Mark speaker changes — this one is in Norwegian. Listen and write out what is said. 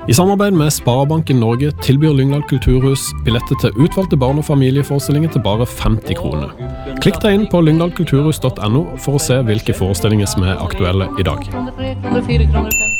Speaker 1: I samarbeid med Sparebanken Norge tilbyr Lyngdal Kulturhus billetter til utvalgte barn- og familieforestillinger til bare 50 kroner. Klikk deg inn på lyngdalkulturhus.no for å se hvilke forestillinger som er aktuelle i dag. 4 kroner, 5